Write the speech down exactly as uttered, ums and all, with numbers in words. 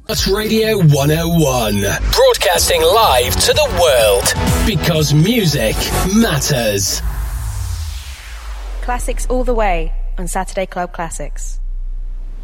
That's Radio one oh one. Broadcasting live to the world. Because music matters. Classics all the way on Saturday Club Classics.